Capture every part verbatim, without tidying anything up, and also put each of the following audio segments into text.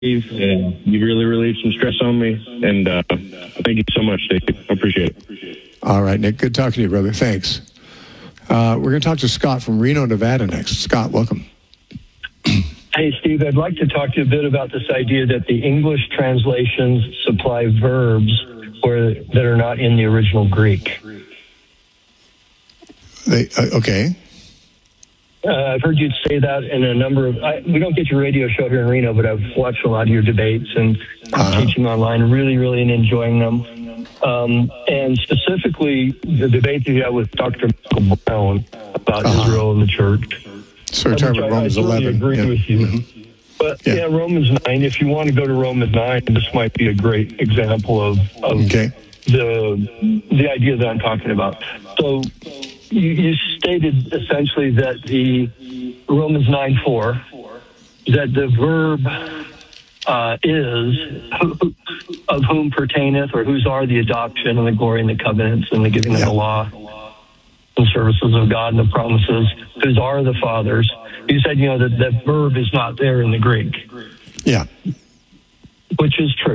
Steve. And you really relieved some stress on me. And uh, thank you so much, Steve. I appreciate it. All right, Nick. Good talking to you, brother. Thanks. Uh, we're going to talk to Scott from Reno, Nevada next. Scott, welcome. Hey, Steve, I'd like to talk to you a bit about this idea that the English translations supply verbs where, that are not in the original Greek. They, uh, okay. Uh, I've heard you say that in a number of... I, we don't get your radio show here in Reno, but I've watched a lot of your debates and uh-huh. teaching online, really, really enjoying them. Um, and specifically, the debate that you had with Doctor Michael Brown about uh-huh. Israel and the church. So we're talking about Romans I totally eleven. agree yeah. with you. Mm-hmm. But yeah. yeah, Romans nine, if you want to go to Romans nine, this might be a great example of, of okay. the the idea that I'm talking about. So you, you stated essentially that the Romans nine four, that the verb uh, is who, of whom pertaineth, or whose are the adoption and the glory and the covenants and the giving yeah. of the law and services of God and the promises, whose are the fathers. You said, you know, that that verb is not there in the Greek. Yeah. Which is true.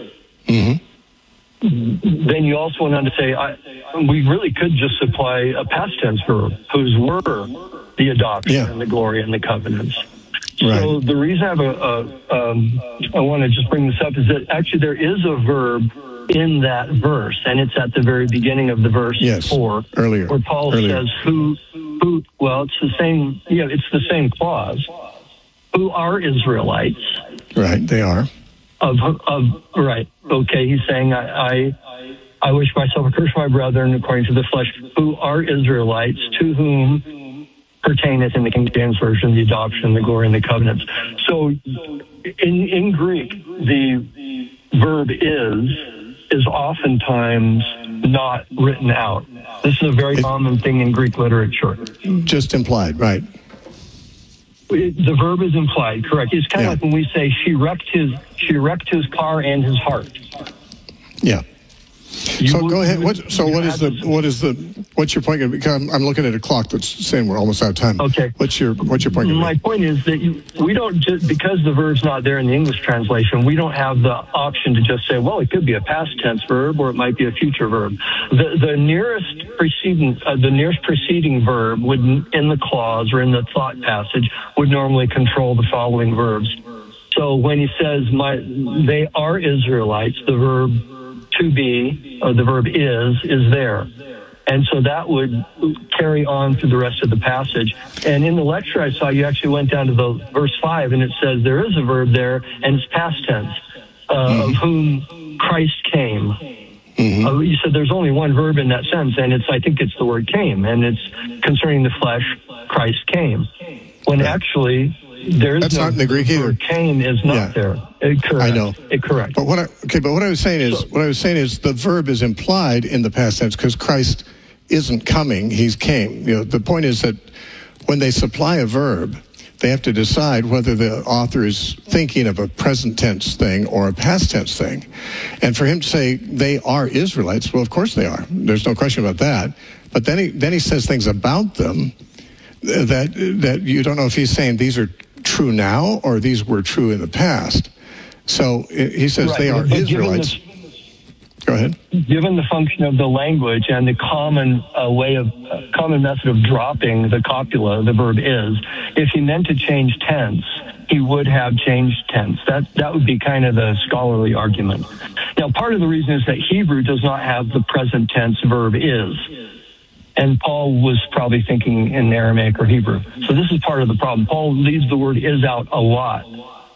Mm-hmm. Then you also went on to say, I, we really could just supply a past tense verb, whose were the adoption yeah. and the glory and the covenants. Right. So the reason I have a, a um, I want to just bring this up is that actually there is a verb in that verse, and it's at the very beginning of the verse yes. four, earlier, where Paul earlier. says, "Who, who?" Well, it's the same. Yeah, it's the same clause. Who are Israelites? Right, they are. Of of right. Okay, he's saying, I, I I wish myself a curse, my brethren, according to the flesh. Who are Israelites? To whom pertaineth in the King James Version the adoption, the glory, and the covenants. So, in in Greek, the verb is. is oftentimes not written out. This is a very it, common thing in Greek literature. Just implied, right. It, the verb is implied, correct. It's kind of yeah. like when we say she wrecked his she wrecked his car and his heart. Yeah. You so would, go ahead. What, so what is the what is the what's your point? Because I'm looking at a clock that's saying we're almost out of time. Okay. What's your what's your point? My point is that you, we don't just because the verb's not there in the English translation. We don't have the option to just say, well, it could be a past tense verb or it might be a future verb. The the nearest preceding uh, the nearest preceding verb would in the clause or in the thought passage would normally control the following verbs. So when he says my they are Israelites, the verb to be, or the verb is, is there. And so that would carry on through the rest of the passage. And in the lecture I saw, you actually went down to the verse five, and it says there is a verb there, and it's past tense, uh, mm-hmm. of whom Christ came. Mm-hmm. Uh, you said there's only one verb in that sentence, and it's I think it's the word came, and it's concerning the flesh, Christ came. When right. actually... There's That's no, not in the Greek either. Came is not yeah. there. It, correct. I know. It, correct. But what I, okay, but what I was saying is, so, what I was saying is, the verb is implied in the past tense because Christ isn't coming; He's came. You know, the point is that when they supply a verb, they have to decide whether the author is thinking of a present tense thing or a past tense thing. And for him to say they are Israelites, well, of course they are. There's no question about that. But then he then he says things about them that that you don't know if he's saying these are true now or these were true in the past. So he says right, they are Israelites. The, Go ahead. Given the function of the language and the common uh, way of uh, common method of dropping the copula, the verb is, if he meant to change tense, he would have changed tense. That that would be kind of the scholarly argument. Now, part of the reason is that Hebrew does not have the present tense verb is. And Paul was probably thinking in Aramaic or Hebrew. So this is part of the problem. Paul leaves the word is out a lot.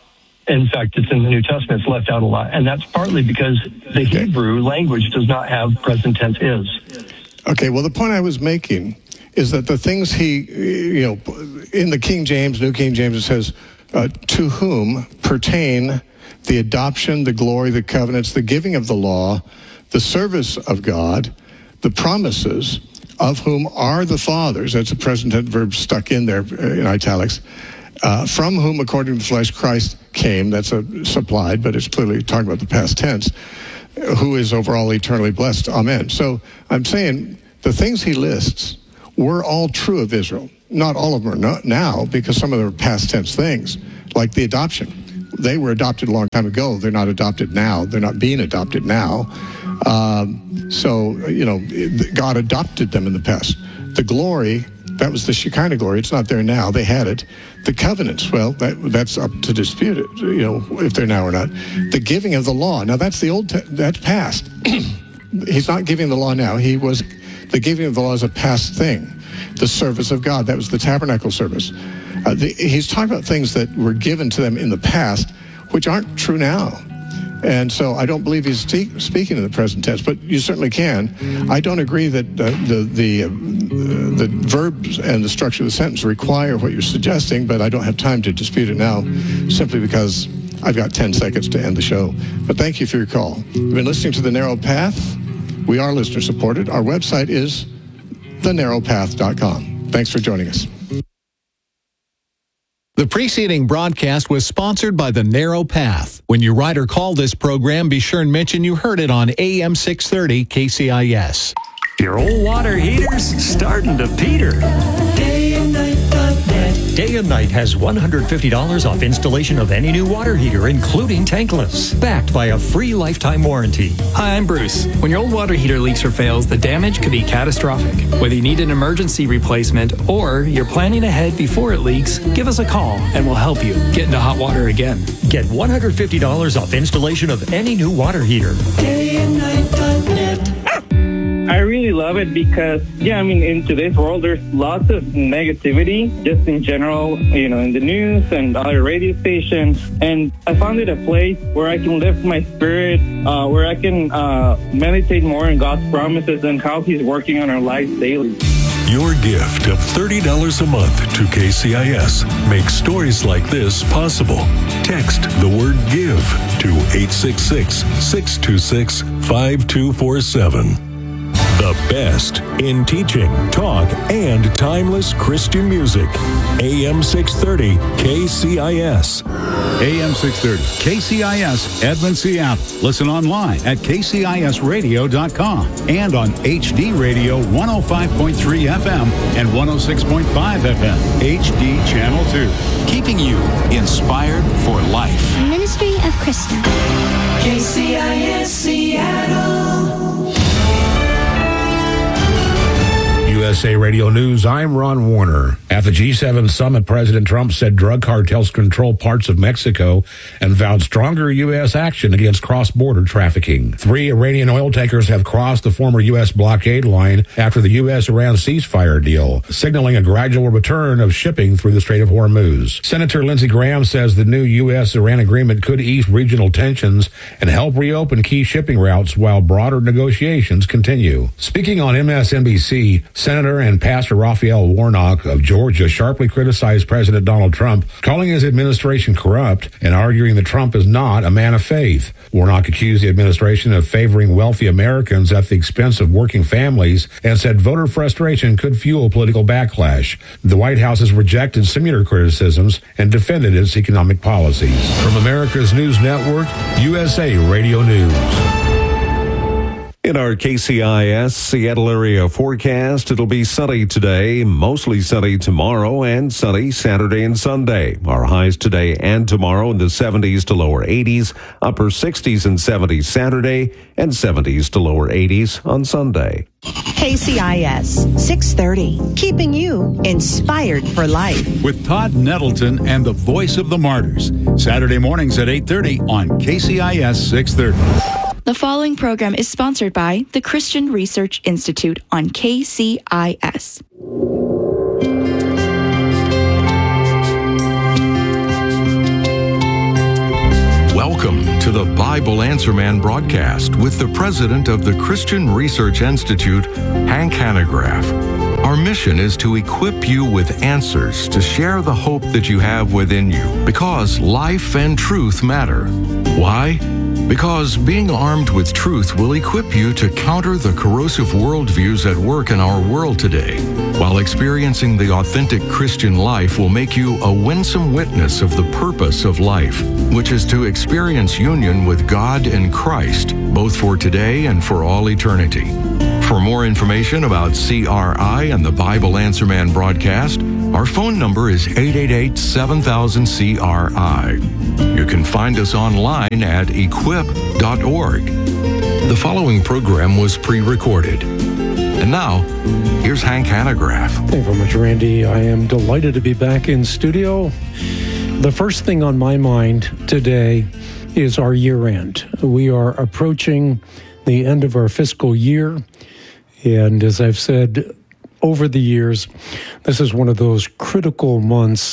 In fact, it's in the New Testament, it's left out a lot. And that's partly because the okay. Hebrew language does not have present tense is. Okay, well, the point I was making is that the things he, you know, in the King James, New King James, it says, uh, to whom pertain the adoption, the glory, the covenants, the giving of the law, the service of God, the promises, of whom are the fathers, that's a present tense verb stuck in there in italics, uh, from whom, according to the flesh, Christ came, that's a supplied, but it's clearly talking about the past tense, who is over all eternally blessed. Amen. So I'm saying the things he lists were all true of Israel. Not all of them are not now, because some of them are past tense things, like the adoption. they were adopted a long time ago. They're not adopted now. They're not being adopted now. Um, so, you know, God adopted them in the past. The glory, that was the Shekinah glory. It's not there now. They had it. The covenants, well, that, that's up to dispute it, you know, if they're now or not. The giving of the law. Now, that's the old, te- that's past. He's not giving the law now. He was, the giving of the law is a past thing. The service of God, that was the tabernacle service. Uh, the, he's talking about things that were given to them in the past, which aren't true now. And so I don't believe he's te- speaking in the present tense, but you certainly can. I don't agree that uh, the the, uh, the verbs and the structure of the sentence require what you're suggesting, but I don't have time to dispute it now simply because I've got ten seconds to end the show. But thank you for your call. You've been listening to The Narrow Path. We are listener supported. Our website is the narrow path dot com. Thanks for joining us. The preceding broadcast was sponsored by The Narrow Path. When you write or call this program, be sure and mention you heard it on A M six thirty K C I S. Your old water heater's starting to peter. Day and Night dot net. Day and Night has one hundred fifty dollars off installation of any new water heater, including tankless, backed by a free lifetime warranty. Hi, I'm Bruce. When your old water heater leaks or fails, the damage could be catastrophic. Whether you need an emergency replacement or you're planning ahead before it leaks, give us a call and we'll help you get into hot water again. Get one hundred fifty dollars off installation of any new water heater. Day and Night dot net. I really love it because, yeah, I mean, in today's world, there's lots of negativity just in general, you know, in the news and other radio stations. And I found it a place where I can lift my spirit, uh, where I can uh, meditate more on God's promises and how He's working on our lives daily. Your gift of thirty dollars a month to K C I S makes stories like this possible. Text the word GIVE to eight six six, six two six, five two four seven. The best in teaching, talk, and timeless Christian music. A M six thirty K C I S. A M six thirty K C I S, Edmond, Seattle. Listen online at k c i s radio dot com and on H D Radio one oh five point three F M and one oh six point five F M. H D Channel two. Keeping you inspired for life. Ministry of Christian. K C I S Seattle. U S A Radio News, I'm Ron Warner. At the G seven summit, President Trump said drug cartels control parts of Mexico and vowed stronger U S action against cross-border trafficking. Three Iranian oil tankers have crossed the former U S blockade line after the U S Iran ceasefire deal, signaling a gradual return of shipping through the Strait of Hormuz. Senator Lindsey Graham says the new U S Iran agreement could ease regional tensions and help reopen key shipping routes while broader negotiations continue. Speaking on M S N B C, Senator and Pastor Raphael Warnock of Georgia sharply criticized President Donald Trump, calling his administration corrupt and arguing that Trump is not a man of faith. Warnock accused the administration of favoring wealthy Americans at the expense of working families and said voter frustration could fuel political backlash. The White House has rejected similar criticisms and defended its economic policies. From America's News Network, U S A Radio News. In our K C I S Seattle area forecast, it'll be sunny today, mostly sunny tomorrow, and sunny Saturday and Sunday. Our highs today and tomorrow in the seventies to lower eighties, upper sixties and seventies Saturday, and seventies to lower eighties on Sunday. K C I S six thirty, keeping you inspired for life. With Todd Nettleton and the Voice of the Martyrs. Saturday mornings at eight thirty on K C I S six thirty. The following program is sponsored by the Christian Research Institute on K C I S. Welcome to the Bible Answer Man broadcast with the president of the Christian Research Institute, Hank Hanegraaff. Our mission is to equip you with answers to share the hope that you have within you, because life and truth matter. Why? Because being armed with truth will equip you to counter the corrosive worldviews at work in our world today, while experiencing the authentic Christian life will make you a winsome witness of the purpose of life, which is to experience union with God and Christ, both for today and for all eternity. For more information about C R I and the Bible Answer Man broadcast, Our phone number is eight eight eight, seven thousand, C R I. You can find us online at equip dot org. The following program was pre-recorded. And now, here's Hank Hanegraaff. Thank you very much, Randy. I am delighted to be back in studio. The first thing on my mind today is our year end. We are approaching the end of our fiscal year. And as I've said over the years, this is one of those critical months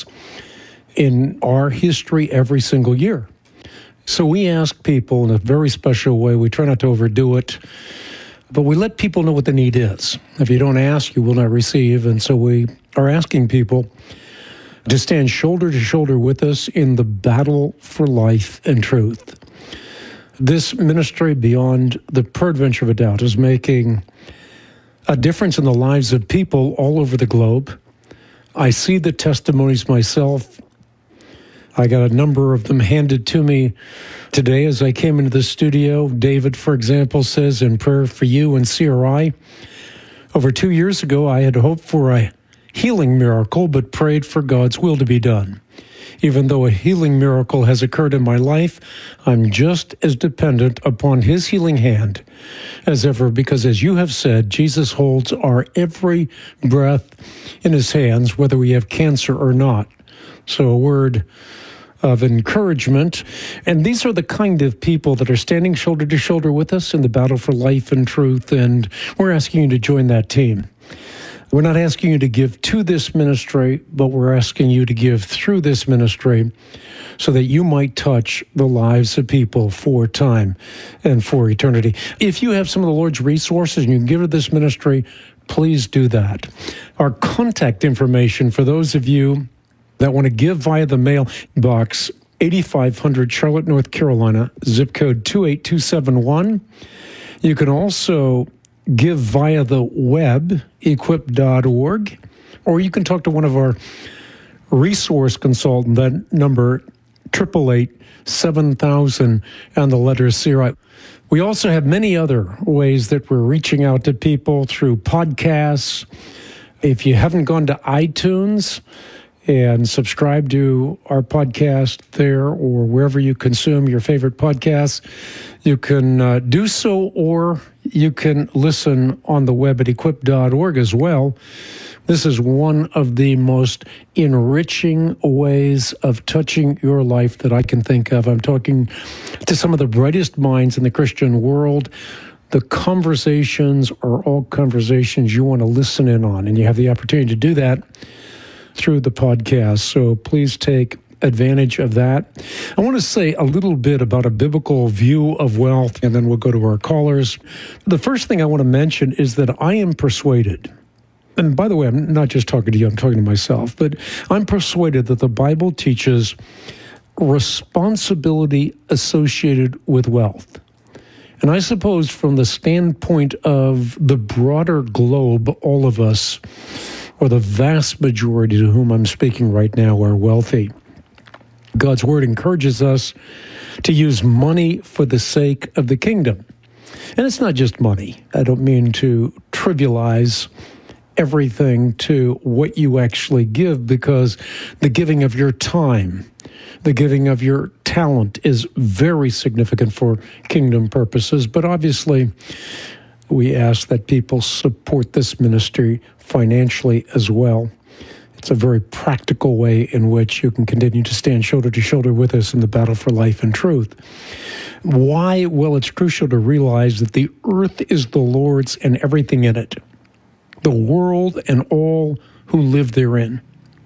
in our history every single year. So we ask people in a very special way. We try not to overdo it, but we let people know what the need is. If you don't ask, you will not receive. And so we are asking people to stand shoulder to shoulder with us in the battle for life and truth. This ministry, beyond the peradventure of a doubt, is making a difference in the lives of people all over the globe. I see the testimonies myself. I got a number of them handed to me today as I came into the studio. David, for example, says, in prayer for you and C R I, over two years ago, I had hoped for a healing miracle, but prayed for God's will to be done. Even though a healing miracle has occurred in my life, I'm just as dependent upon His healing hand as ever, because as you have said, Jesus holds our every breath in His hands, whether we have cancer or not. So a word of encouragement. And these are the kind of people that are standing shoulder to shoulder with us in the battle for life and truth, and we're asking you to join that team. We're not asking you to give to this ministry, but we're asking you to give through this ministry so that you might touch the lives of people for time and for eternity. If you have some of the Lord's resources and you can give to this ministry, please do that. Our contact information for those of you that want to give via the mail box, eighty-five hundred Charlotte, North Carolina, zip code two eight two seven one. You can also give via the web, equip dot org, or you can talk to one of our resource consultants. That number, eight eight eight, seven thousand, and the letter C R I. We also have many other ways that we're reaching out to people through podcasts. If you haven't gone to iTunes and subscribe to our podcast there or wherever you consume your favorite podcasts, you can uh, do so, or you can listen on the web at equip dot org as well. This is one of the most enriching ways of touching your life that I can think of. I'm talking to some of the brightest minds in the Christian world. The conversations are all conversations you want to listen in on, and you have the opportunity to do that through the podcast. So please take advantage of that. I want to say a little bit about a biblical view of wealth, and then we'll go to our callers. The first thing I want to mention is that I am persuaded, and by the way, I'm not just talking to you, I'm talking to myself, but I'm persuaded that the Bible teaches responsibility associated with wealth. And I suppose from the standpoint of the broader globe, all of us, or the vast majority to whom I'm speaking right now, are wealthy. God's word encourages us to use money for the sake of the kingdom. And it's not just money. I don't mean to trivialize everything to what you actually give, because the giving of your time, the giving of your talent is very significant for kingdom purposes. But obviously, we ask that people support this ministry financially as well. It's a very practical way in which you can continue to stand shoulder to shoulder with us in the battle for life and truth. Why? Well, it's crucial to realize that the earth is the Lord's and everything in it, the world and all who live therein.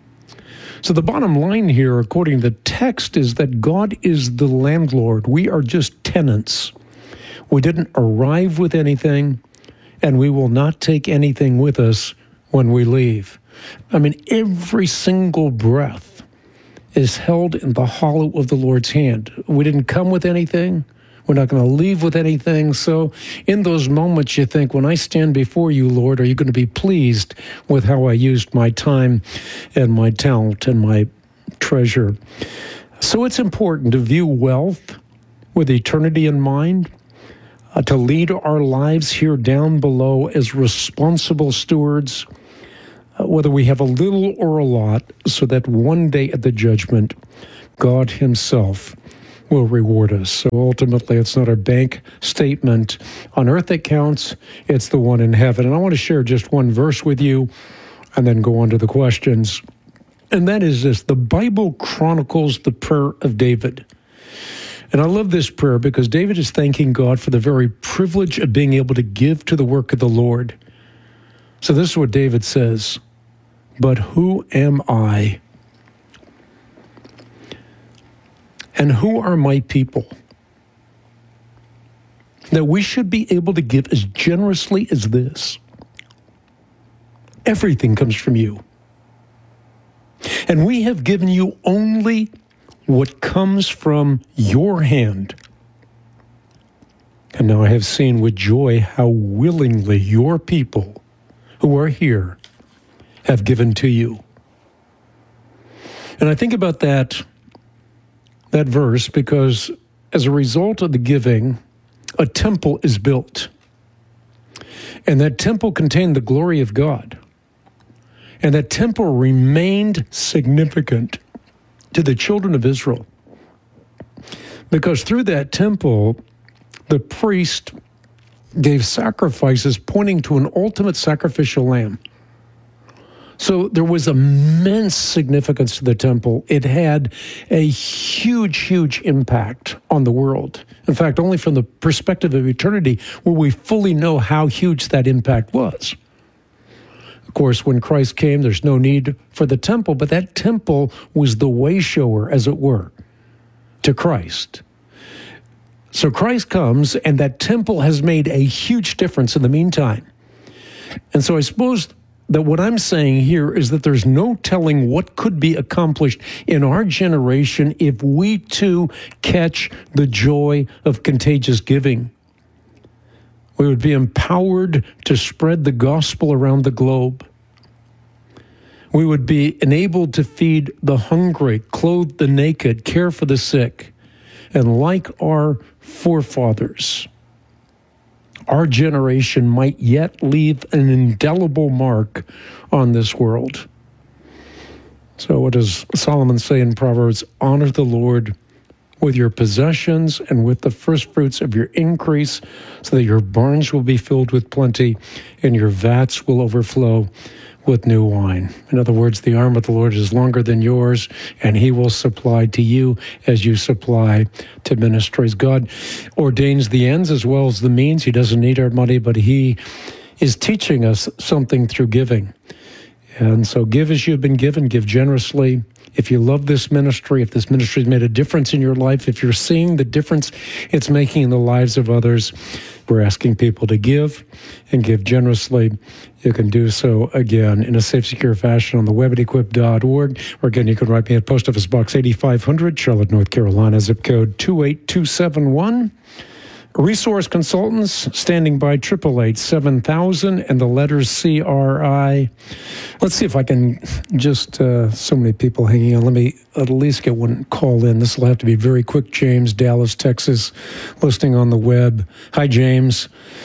So the bottom line here, according to the text, is that God is the landlord. We are just tenants. We didn't arrive with anything, and we will not take anything with us when we leave. I mean, every single breath is held in the hollow of the Lord's hand. We didn't come with anything. We're not going to leave with anything. So in those moments, you think, when I stand before you, Lord, are you going to be pleased with how I used my time and my talent and my treasure? So it's important to view wealth with eternity in mind, uh, to lead our lives here down below as responsible stewards, uh, whether we have a little or a lot, so that one day at the judgment, God himself will reward us. So ultimately, it's not our bank statement on earth that counts, it's the one in heaven. And I want to share just one verse with you and then go on to the questions. And that is this: the Bible chronicles the prayer of David. And I love this prayer because David is thanking God for the very privilege of being able to give to the work of the Lord. So this is what David says: "But who am I? And who are my people, that we should be able to give as generously as this? Everything comes from you. And we have given you only what comes from your hand. And now I have seen with joy how willingly your people who are here have given to you." And I think about that, that verse because as a result of the giving, a temple is built. And that temple contained the glory of God. And that temple remained significant to the children of Israel, because through that temple, the priest gave sacrifices pointing to an ultimate sacrificial lamb. So there was immense significance to the temple. It had a huge, huge impact on the world. In fact, only from the perspective of eternity will we fully know how huge that impact was. Of course, when Christ came, there's no need for the temple, but that temple was the way shower, as it were, to Christ. So Christ comes, and that temple has made a huge difference in the meantime. And so I suppose that what I'm saying here is that there's no telling what could be accomplished in our generation if we too catch the joy of contagious giving. We would be empowered to spread the gospel around the globe. We would be enabled to feed the hungry, clothe the naked, care for the sick. And like our forefathers, our generation might yet leave an indelible mark on this world. So what does Solomon say in Proverbs? Honor the Lord with your possessions and with the first fruits of your increase, so that your barns will be filled with plenty and your vats will overflow with new wine. In other words, the arm of the Lord is longer than yours, and he will supply to you as you supply to ministries. God ordains the ends as well as the means. He doesn't need our money, but he is teaching us something through giving. And so give as you've been given, give generously. If you love this ministry, if this ministry has made a difference in your life, if you're seeing the difference it's making in the lives of others, we're asking people to give and give generously. You can do so, again, in a safe, secure fashion on the web at equip dot org. Or again, you can write me at Post Office Box eighty-five hundred, Charlotte, North Carolina, zip code two eight two seven one. Resource Consultants, standing by, triple eight seven thousand, and the letters C R I. Let's see if I can just, uh, so many people hanging on. Let me at least get one call in. This will have to be very quick. James, Dallas, Texas, listening on the web. Hi, James.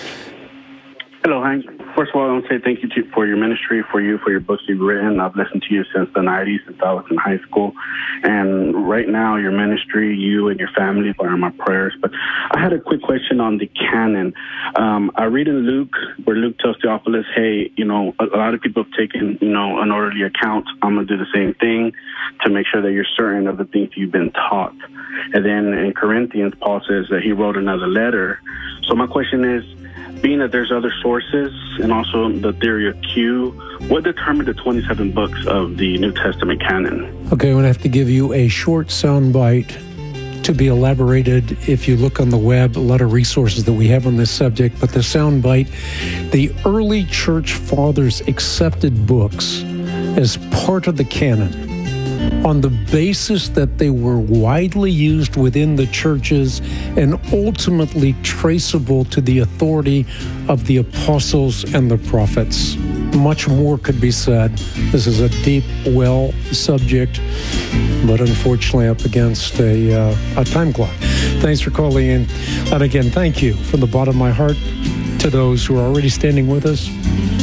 Hello, Hank. First of all, I want to say thank you to, for your ministry, for you, for your books you've written. I've listened to you since the nineties, since I was in high school. And right now, your ministry, you and your family are in my prayers. But I had a quick question on the canon. Um, I read in Luke, where Luke tells Theophilus, hey, you know, a, a lot of people have taken, you know, an orderly account. I'm going to do the same thing to make sure that you're certain of the things you've been taught. And then in Corinthians, Paul says that he wrote another letter. So my question is, being that there's other sources and also the theory of Q, what determined the twenty-seven books of the New Testament canon? Okay, I'm going to have to give you a short soundbite to be elaborated. If you look on the web, a lot of resources that we have on this subject, but the soundbite, the early church fathers accepted books as part of the canon on the basis that they were widely used within the churches and ultimately traceable to the authority of the apostles and the prophets. Much more could be said. This is a deep well subject, but unfortunately up against a, uh, a time clock. Thanks for calling in. And again, thank you from the bottom of my heart to those who are already standing with us,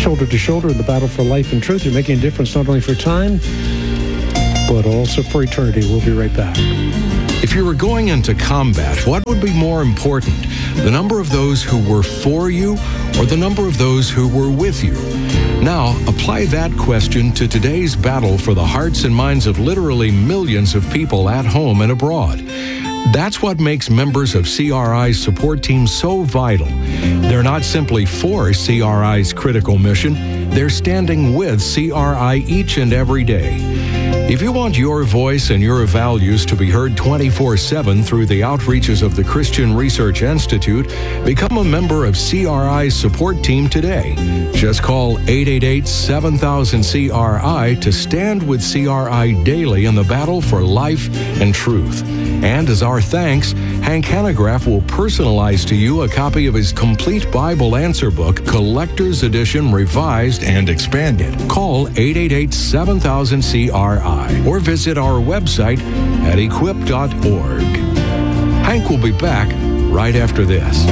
shoulder to shoulder in the battle for life and truth. You're making a difference not only for time, but also for eternity. We'll be right back. If you were going into combat, what would be more important, the number of those who were for you or the number of those who were with you? Now, apply that question to today's battle for the hearts and minds of literally millions of people at home and abroad. That's what makes members of C R I's support team so vital. They're not simply for C R I's critical mission, they're standing with C R I each and every day. If you want your voice and your values to be heard twenty-four seven through the outreaches of the Christian Research Institute, become a member of C R I's support team today. Just call eight eight eight, seven thousand, C R I to stand with C R I daily in the battle for life and truth. And as our thanks, Hank Hanegraaff will personalize to you a copy of his complete Bible answer book, Collector's Edition, revised and expanded. Call eight eight eight, seven thousand, C R I or visit our website at equip dot org. Hank will be back right after this.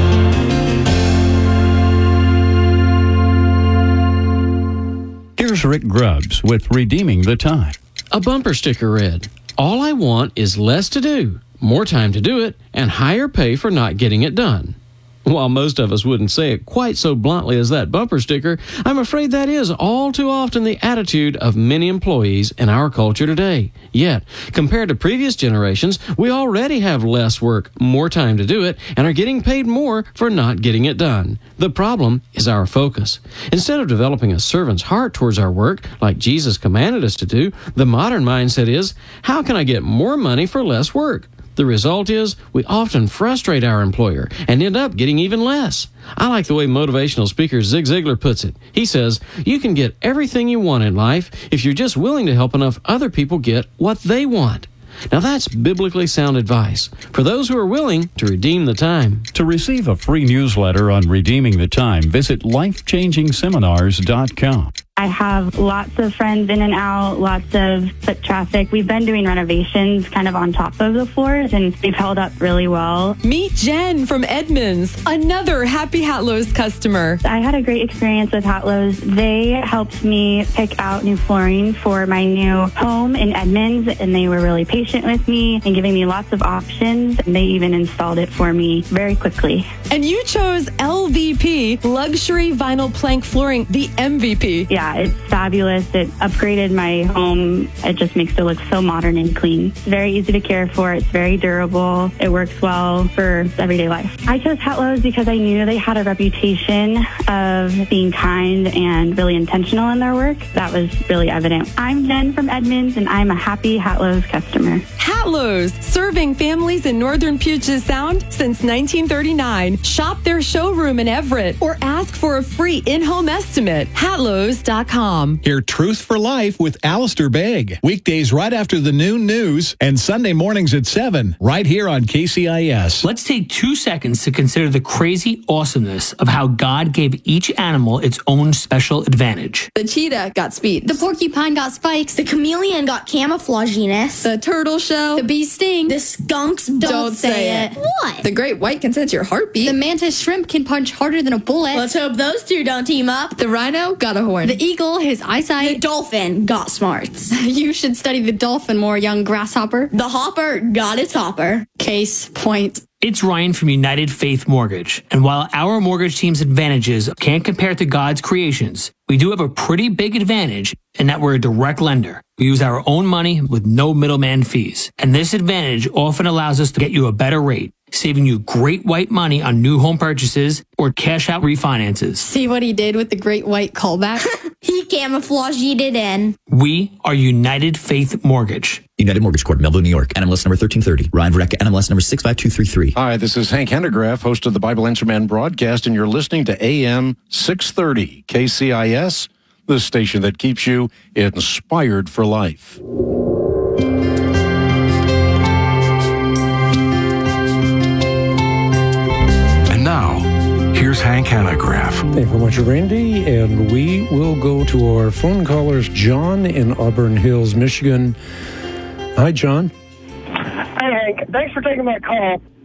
Here's Rick Grubbs with Redeeming the Time. A bumper sticker read, "All I want is less to do, more time to do it, and higher pay for not getting it done." While most of us wouldn't say it quite so bluntly as that bumper sticker, I'm afraid that is all too often the attitude of many employees in our culture today. Yet, compared to previous generations, we already have less work, more time to do it, and are getting paid more for not getting it done. The problem is our focus. Instead of developing a servant's heart towards our work, like Jesus commanded us to do, the modern mindset is, how can I get more money for less work? The result is we often frustrate our employer and end up getting even less. I like the way motivational speaker Zig Ziglar puts it. He says, you can get everything you want in life if you're just willing to help enough other people get what they want. Now that's biblically sound advice for those who are willing to redeem the time. To receive a free newsletter on Redeeming the Time, visit life changing seminars dot com. I have lots of friends in and out, lots of foot traffic. We've been doing renovations kind of on top of the floors, and they've held up really well. Meet Jen from Edmonds, another Happy Hatlows customer. I had a great experience with Hatlows. They helped me pick out new flooring for my new home in Edmonds, and they were really patient with me and giving me lots of options. And they even installed it for me very quickly. And you chose L V P, Luxury Vinyl Plank Flooring, the M V P. Yeah, it's fabulous. It upgraded my home. It just makes it look so modern and clean. It's very easy to care for. It's very durable. It works well for everyday life. I chose Hatlows because I knew they had a reputation of being kind and really intentional in their work. That was really evident. I'm Jen from Edmonds, and I'm a happy Hatlows customer. Hatlows, serving families in northern Puget Sound since nineteen thirty-nine. Shop their showroom in Everett or ask for a free in-home estimate. Hatlows dot com. Hear Truth for Life with Alistair Begg. Weekdays right after the noon news and Sunday mornings at seven, right here on K C I S. Let's take two seconds to consider the crazy awesomeness of how God gave each animal its own special advantage. The cheetah got speed. The porcupine got spikes. The chameleon got camouflaginess. The turtle shell. The bee sting. The skunks don't, don't say, say it. it. What? The great white can sense your heartbeat. The mantis shrimp can punch harder than a bullet. Let's hope those two don't team up. The rhino got a horn. The eagle, his eyesight. The dolphin got smarts. You should study the dolphin more, young grasshopper. The hopper got its hopper. Case point. It's Ryan from United Faith Mortgage. And while our mortgage team's advantages can't compare to God's creations, we do have a pretty big advantage in that we're a direct lender. We use our own money with no middleman fees. And this advantage often allows us to get you a better rate, saving you great white money on new home purchases or cash out refinances. See what he did with the great white callback? He camouflaged it in. We are United Faith Mortgage. United Mortgage Corp, Melville, New York. N M L S number thirteen thirty. Ryan Verrecka, N M L S number six five two three three. Hi, this is Hank Hanegraaff, host of the Bible Answer Man broadcast, and you're listening to A M six thirty, K C I S, the station that keeps you inspired for life. And now, here's Hank Hanegraaff. Thank you very much, Randy. And we will go to our phone callers, John in Auburn Hills, Michigan. Hi, John. Hey, Hank. Thanks for taking my call.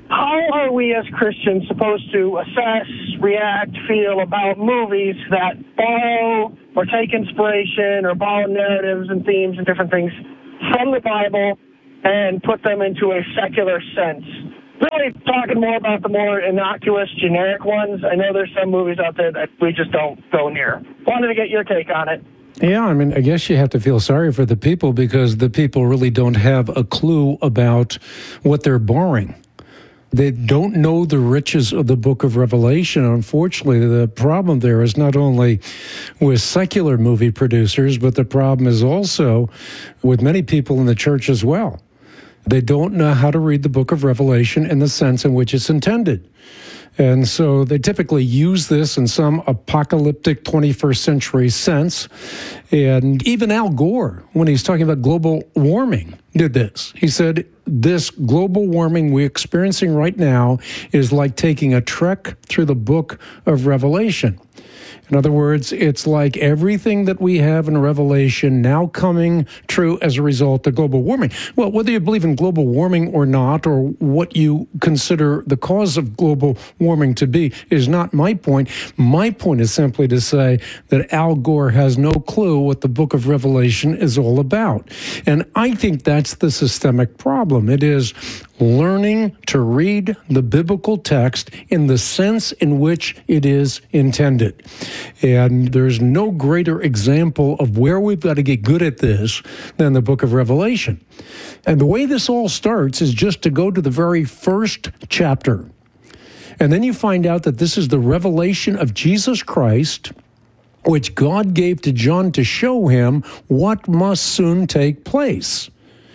how are we as Christians supposed to assess, react, feel about movies that borrow or take inspiration or borrow narratives and themes and different things from the Bible and put them into a secular sense? Really talking more about the more innocuous, generic ones. I know there's some movies out there that we just don't go near. Wanted to get your take on it. Yeah, I mean, I guess you have to feel sorry for the people because the people really don't have a clue about what they're borrowing. They don't know the riches of the book of Revelation. Unfortunately, the problem there is not only with secular movie producers, but the problem is also with many people in the church as well. They don't know how to read the book of Revelation in the sense in which it's intended. And so they typically use this in some apocalyptic twenty-first century sense. And even Al Gore, when he's talking about global warming, did this. He said, this global warming we're experiencing right now is like taking a trek through the book of Revelation. In other words, it's like everything that we have in Revelation now coming true as a result of global warming. Well, whether you believe in global warming or not, or what you consider the cause of global warming to be, is not my point. My point is simply to say that Al Gore has no clue what the book of Revelation is all about. And I think that's the systemic problem. It is learning to read the biblical text in the sense in which it is intended. And there's no greater example of where we've got to get good at this than the book of Revelation. And the way this all starts is just to go to the very first chapter. And then you find out that this is the revelation of Jesus Christ, which God gave to John to show him what must soon take place.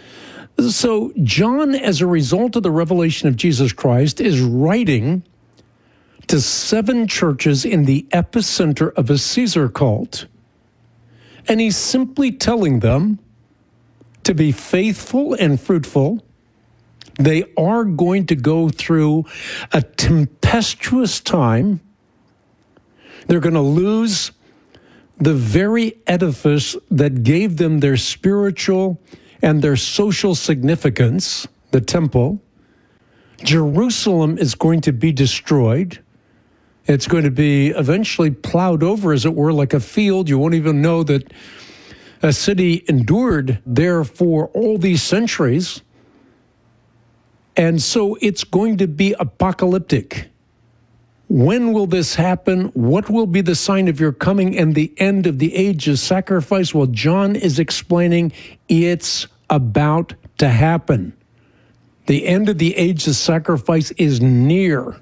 So John, as a result of the revelation of Jesus Christ, is writing to seven churches in the epicenter of a Caesar cult. And he's simply telling them to be faithful and fruitful. They are going to go through a tempestuous time. They're going to lose the very edifice that gave them their spiritual and their social significance, the temple. Jerusalem is going to be destroyed. It's going to be eventually plowed over, as it were, like a field. You won't even know that a city endured there for all these centuries. And so it's going to be apocalyptic. When will this happen? What will be the sign of your coming and the end of the age of sacrifice? Well, John is explaining it's about to happen. The end of the age of sacrifice is near.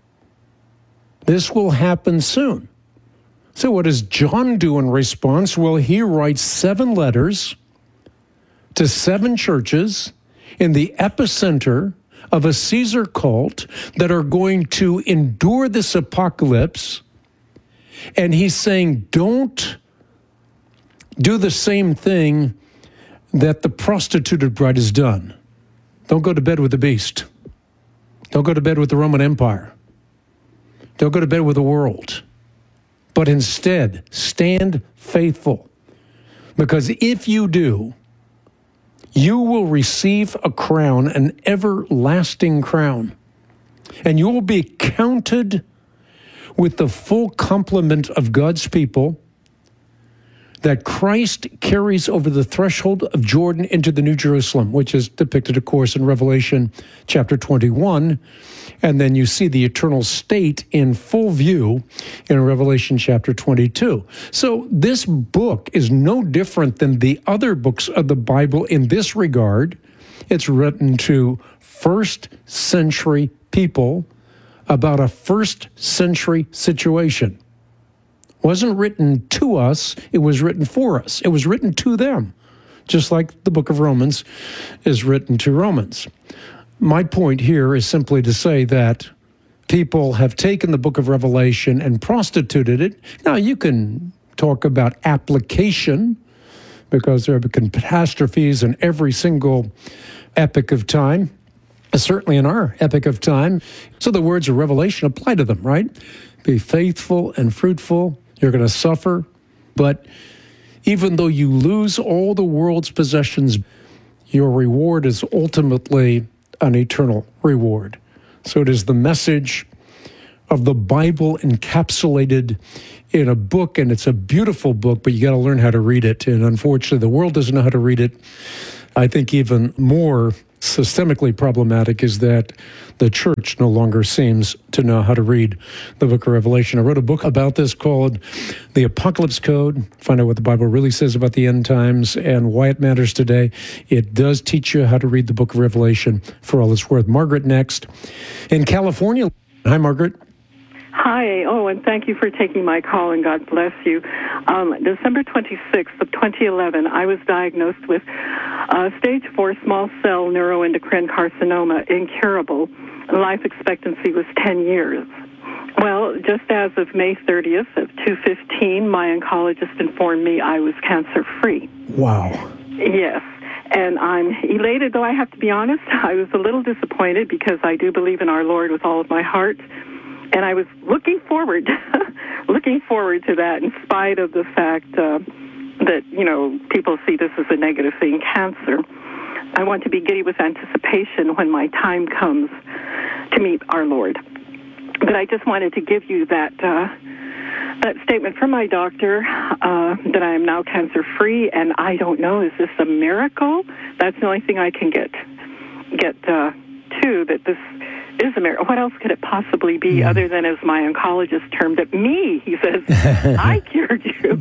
This will happen soon. So what does John do in response? Well, he writes seven letters to seven churches in the epicenter of a Caesar cult that are going to endure this apocalypse. And he's saying, don't do the same thing that the prostituted bride has done. Don't go to bed with the beast. Don't go to bed with the Roman Empire. Don't go to bed with the world. But instead, stand faithful. Because if you do, you will receive a crown, an everlasting crown. And you will be counted with the full complement of God's people that Christ carries over the threshold of Jordan into the New Jerusalem, which is depicted, of course, in Revelation chapter twenty-one. And then you see the eternal state in full view in Revelation chapter twenty-two. So this book is no different than the other books of the Bible in this regard. It's written to first century people about a first century situation. It wasn't written to us, it was written for us. It was written to them, just like the book of Romans is written to Romans. My point here is simply to say that people have taken the book of Revelation and prostituted it. Now, you can talk about application, because there have been catastrophes in every single epoch of time, certainly in our epoch of time. So the words of Revelation apply to them, right? Be faithful and fruitful. You're going to suffer. But even though you lose all the world's possessions, your reward is ultimately an eternal reward. So it is the message of the Bible encapsulated in a book, and it's a beautiful book, but you got to learn how to read it. And unfortunately, the world doesn't know how to read it. I think even more systemically problematic is that the church no longer seems to know how to read the book of Revelation. I wrote a book about this called The Apocalypse Code. Find out what the Bible really says about the end times and why it matters today. It does teach you how to read the book of Revelation for all it's worth. Margaret next in California. Hi, Margaret. Hi. Oh, and thank you for taking my call, and God bless you. Um, December twenty-sixth of twenty eleven, I was diagnosed with uh, stage four small cell neuroendocrine carcinoma, incurable. Life expectancy was ten years. Well, just as of May thirtieth of two fifteen, my oncologist informed me I was cancer-free. Wow. Yes. And I'm elated, though I have to be honest. I was a little disappointed because I do believe in our Lord with all of my heart. And I was looking forward, looking forward to that in spite of the fact uh, that, you know, people see this as a negative thing, cancer. I want to be giddy with anticipation when my time comes to meet our Lord. But I just wanted to give you that uh, that statement from my doctor uh, that I am now cancer-free, and I don't know, is this a miracle? That's the only thing I can get, get uh, to, that this is a miracle. What else could it possibly be mm. other than, as my oncologist termed it, me? He says, I cured you.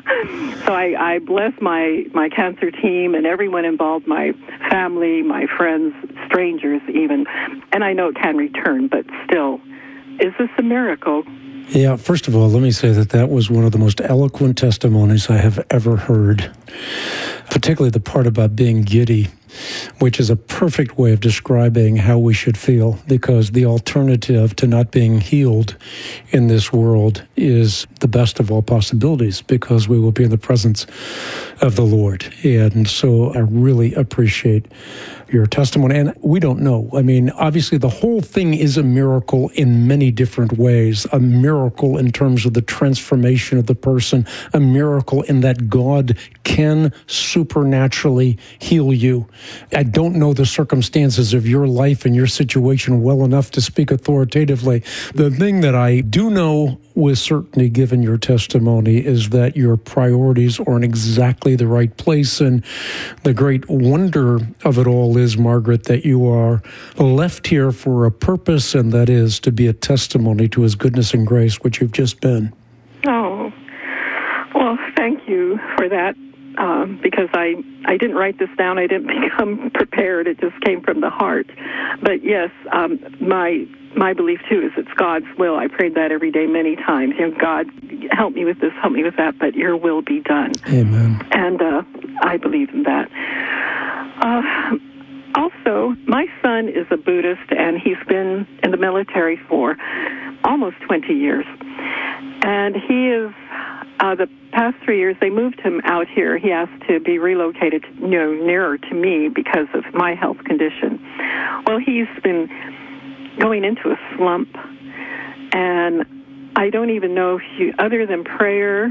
So I, I bless my, my cancer team and everyone involved, my family, my friends, strangers even. And I know it can return, but still, is this a miracle? Yeah, first of all, let me say that that was one of the most eloquent testimonies I have ever heard, particularly the part about being giddy, which is a perfect way of describing how we should feel, because the alternative to not being healed in this world is the best of all possibilities, because we will be in the presence of the Lord. And so I really appreciate your testimony. And we don't know. I mean, obviously, the whole thing is a miracle in many different ways. A miracle in terms of the transformation of the person. A miracle in that God can supernaturally heal you. I don't know the circumstances of your life and your situation well enough to speak authoritatively. The thing that I do know with certainty, given your testimony, is that your priorities are in exactly the right place. And the great wonder of it all is, Margaret, that you are left here for a purpose, and that is to be a testimony to His goodness and grace, which you've just been. Oh, well, thank you for that. Um, because I, I didn't write this down. I didn't become prepared. It just came from the heart. But yes, um, my my belief, too, is it's God's will. I prayed that every day many times. You know, God, help me with this, help me with that, but your will be done. Amen. And uh, I believe in that. Uh, also, my son is a Buddhist, and he's been in the military for almost twenty years. And he is... Uh, the past three years, they moved him out here. He asked to be relocated, you know, nearer to me because of my health condition. Well, he's been going into a slump, and I don't even know if you, other than prayer,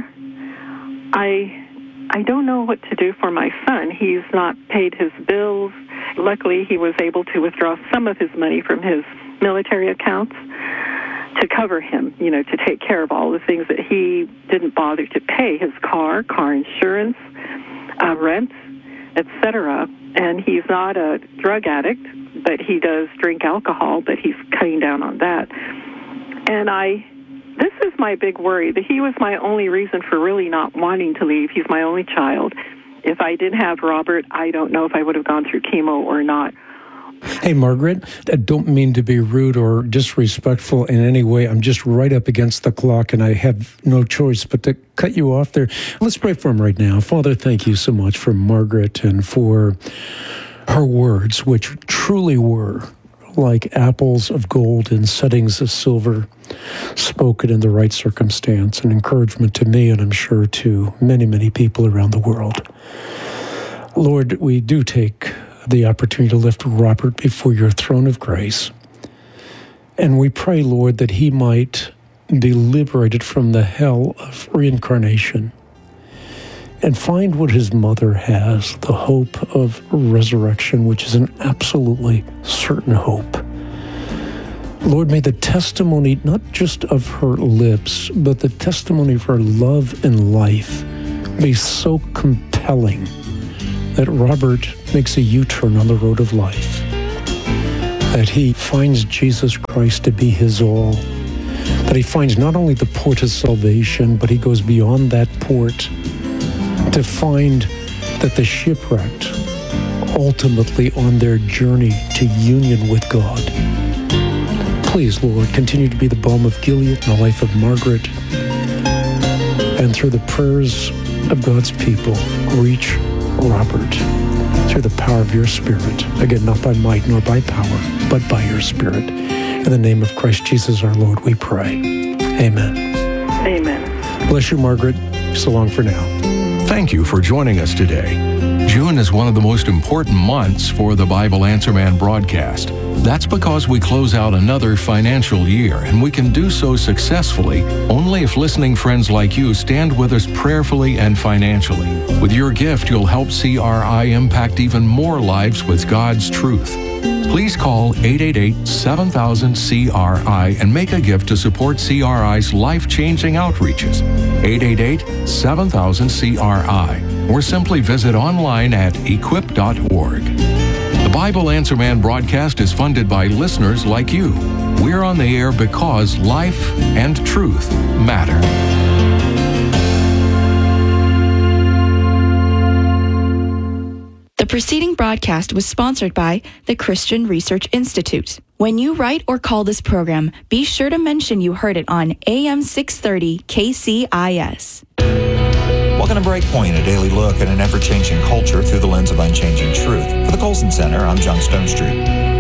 I, I don't know what to do for my son. He's not paid his bills. Luckily, he was able to withdraw some of his money from his military accounts to cover him, you know, to take care of all the things that he didn't bother to pay, his car, car insurance, uh, rent, et cetera. And he's not a drug addict, but he does drink alcohol, but he's cutting down on that. And I, this is my big worry, that he was my only reason for really not wanting to leave. He's my only child. If I didn't have Robert, I don't know if I would have gone through chemo or not. Hey, Margaret, I don't mean to be rude or disrespectful in any way. I'm just right up against the clock, and I have no choice but to cut you off there. Let's pray for him right now. Father, thank you so much for Margaret and for her words, which truly were like apples of gold in settings of silver, spoken in the right circumstance, an encouragement to me, and I'm sure to many, many people around the world. Lord, we do take the opportunity to lift Robert before your throne of grace. And we pray, Lord, that he might be liberated from the hell of reincarnation and find what his mother has, the hope of resurrection, which is an absolutely certain hope. Lord, may the testimony, not just of her lips, but the testimony of her love and life be so compelling that Robert makes a U-turn on the road of life, that he finds Jesus Christ to be his all, that he finds not only the port of salvation, but he goes beyond that port to find that the shipwrecked ultimately on their journey to union with God. Please, Lord, continue to be the balm of Gilead in the life of Margaret, and through the prayers of God's people, reach Robert through the power of your Spirit. Again, not by might nor by power, but by your Spirit. In the name of Christ Jesus our Lord, we pray. Amen. Amen. Bless you, Margaret. So long for now. Thank you for joining us today. June is one of the most important months for the Bible Answer Man broadcast. That's because we close out another financial year, and we can do so successfully only if listening friends like you stand with us prayerfully and financially. With your gift, you'll help C R I impact even more lives with God's truth. Please call eight eight eight, seven thousand, C R I and make a gift to support C R I's life-changing outreaches. eight eight eight, seven thousand, C R I. Or simply visit online at equip dot org. The Bible Answer Man broadcast is funded by listeners like you. We're on the air because life and truth matter. The preceding broadcast was sponsored by the Christian Research Institute. When you write or call this program, be sure to mention you heard it on A M six thirty K C I S. Welcome to Breakpoint, a daily look at an ever-changing culture through the lens of unchanging truth. For the Colson Center, I'm John Stonestreet.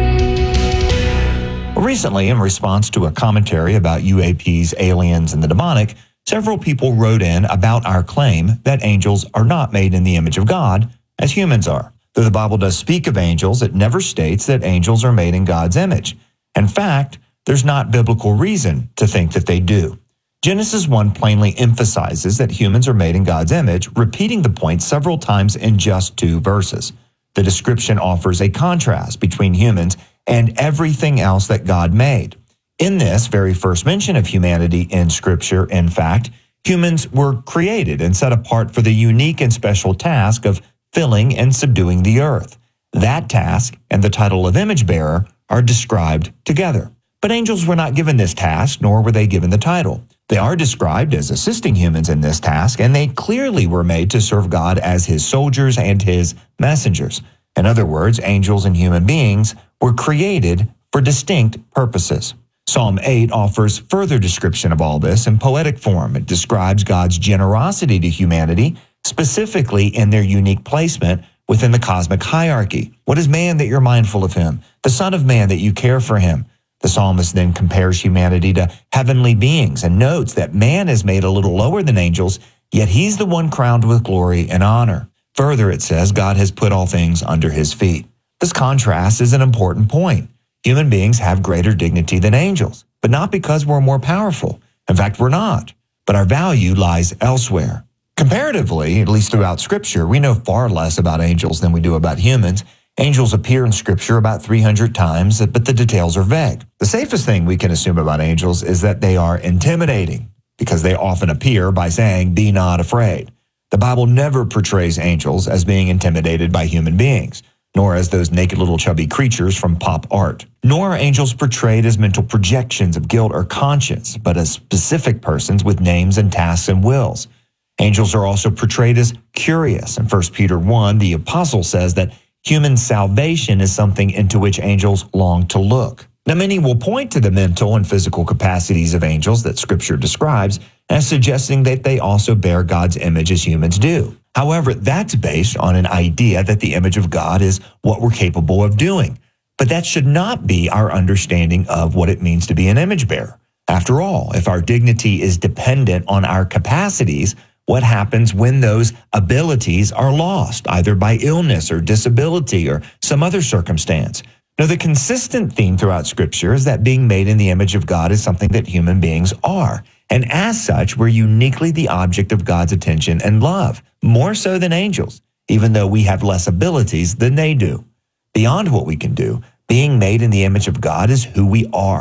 Recently, in response to a commentary about U A Ps, aliens, and the demonic, several people wrote in about our claim that angels are not made in the image of God, as humans are. Though the Bible does speak of angels, it never states that angels are made in God's image. In fact, there's not biblical reason to think that they do. Genesis one plainly emphasizes that humans are made in God's image, repeating the point several times in just two verses. The description offers a contrast between humans and everything else that God made. In this very first mention of humanity in Scripture, in fact, humans were created and set apart for the unique and special task of filling and subduing the earth. That task and the title of image bearer are described together. But angels were not given this task, nor were they given the title. They are described as assisting humans in this task, and they clearly were made to serve God as his soldiers and his messengers. In other words, angels and human beings were created for distinct purposes. Psalm eight offers further description of all this in poetic form. It describes God's generosity to humanity, specifically in their unique placement within the cosmic hierarchy. What is man that you're mindful of him? The Son of Man that you care for him? The psalmist then compares humanity to heavenly beings and notes that man is made a little lower than angels, yet he's the one crowned with glory and honor. Further, it says God has put all things under his feet. This contrast is an important point. Human beings have greater dignity than angels, but not because we're more powerful. In fact, we're not. But our value lies elsewhere. Comparatively, at least throughout Scripture, we know far less about angels than we do about humans. Angels appear in Scripture about three hundred times, but the details are vague. The safest thing we can assume about angels is that they are intimidating, because they often appear by saying, "Be not afraid." The Bible never portrays angels as being intimidated by human beings, nor as those naked little chubby creatures from pop art. Nor are angels portrayed as mental projections of guilt or conscience, but as specific persons with names and tasks and wills. Angels are also portrayed as curious. In First Peter one, the apostle says that human salvation is something into which angels long to look. Now, many will point to the mental and physical capacities of angels that Scripture describes as suggesting that they also bear God's image as humans do. However, that's based on an idea that the image of God is what we're capable of doing. But that should not be our understanding of what it means to be an image bearer. After all, if our dignity is dependent on our capacities, what happens when those abilities are lost, either by illness or disability or some other circumstance? Now, the consistent theme throughout Scripture is that being made in the image of God is something that human beings are. And as such, we're uniquely the object of God's attention and love, more so than angels, even though we have less abilities than they do. Beyond what we can do, being made in the image of God is who we are.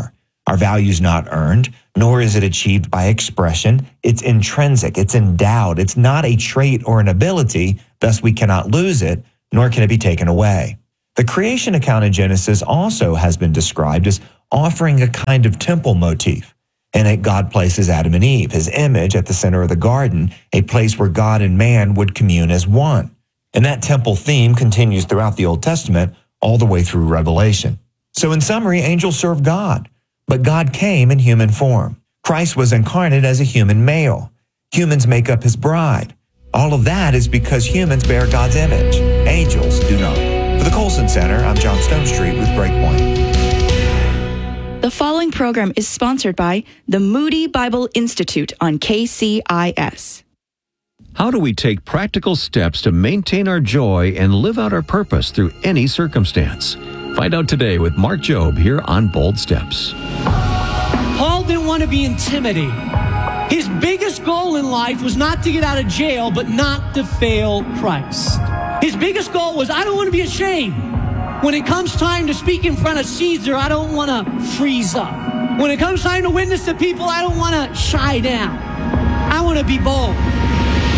Our value's not earned, nor is it achieved by expression. It's intrinsic. It's endowed. It's not a trait or an ability, thus we cannot lose it, nor can it be taken away. The creation account in Genesis also has been described as offering a kind of temple motif. In it, God places Adam and Eve, his image, at the center of the garden, a place where God and man would commune as one. And that temple theme continues throughout the Old Testament, all the way through Revelation. So in summary, angels serve God, but God came in human form. Christ was incarnate as a human male. Humans make up his bride. All of that is because humans bear God's image. Angels do not. For the Colson Center, I'm John Stonestreet with Breakpoint. The following program is sponsored by the Moody Bible Institute on K C I S. How do we take practical steps to maintain our joy and live out our purpose through any circumstance? Find out today with Mark Jobe here on Bold Steps. Paul didn't want to be intimidated. His biggest goal in life was not to get out of jail, but not to fail Christ. His biggest goal was, I don't want to be ashamed. When it comes time to speak in front of Caesar, I don't want to freeze up. When it comes time to witness to people, I don't want to shy down. I want to be bold.